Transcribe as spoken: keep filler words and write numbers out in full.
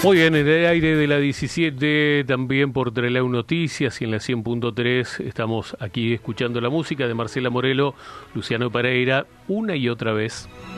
Muy bien, en el aire de la diecisiete, también por Trelew Noticias y en la cien punto tres estamos aquí escuchando la música de Marcela Morelo, Luciano Pereira, una y otra vez.